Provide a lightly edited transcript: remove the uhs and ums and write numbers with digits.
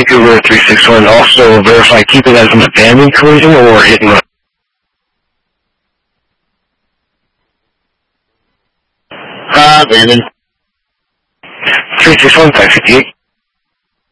Cougar 361 also verify keeping that as an abandoned collision or hit and run. Abandoned. 361 558.